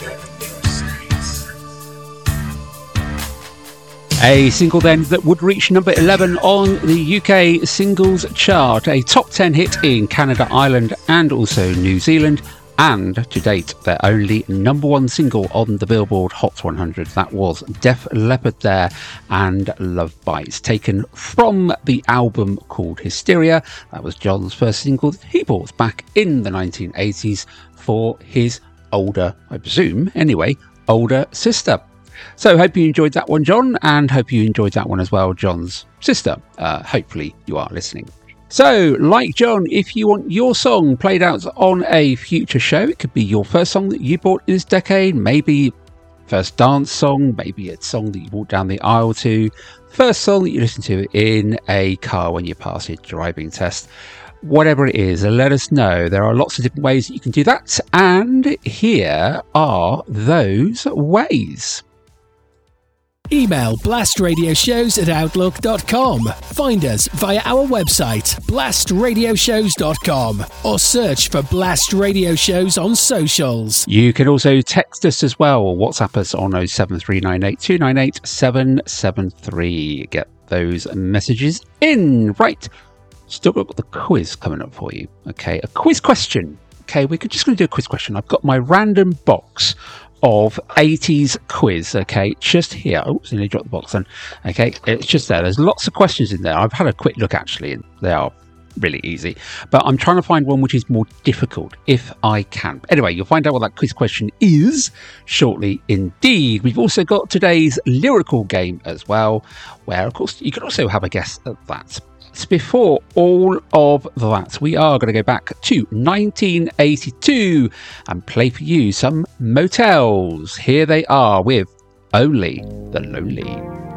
A single then that would reach number 11 on the UK singles chart, a top 10 hit in Canada, Ireland and also New Zealand, and to date their only number one single on the Billboard Hot 100. That was Def Leppard there and Love Bites, taken from the album called Hysteria. That was John's first single that he bought back in the 1980s for his older, I presume anyway, older sister. So hope you enjoyed that one, John, and hope you enjoyed that one as well, John's sister. Hopefully you are listening. So, like John, if you want your song played out on a future show, it could be your first song that you bought this decade, maybe first dance song, maybe a song that you walked down the aisle to, first song that you listen to in a car when you pass your driving test. Whatever it is, let us know. There are lots of different ways that you can do that, and here are those ways. Email blastradioshows@outlook.com. Find us via our website, blastradioshows.com, or search for Blast Radio Shows on socials. You can also text us as well, or WhatsApp us on 07398 Get those messages in. Right, still got the quiz coming up for you. Okay, a quiz question. Okay, we're just going to do a quiz question. I've got my random box of 80s quiz, okay, just here. Oh, so nearly dropped the box then. Okay, it's just there. There's lots of questions in there. I've had a quick look actually, and they are really easy. But I'm trying to find one which is more difficult, if I can. Anyway, you'll find out what that quiz question is shortly indeed. We've also got today's lyrical game as well, where, of course, you can also have a guess at that. Before all of that, we are going to go back to 1982 and play for you some Motels. Here they are with Only the Lonely.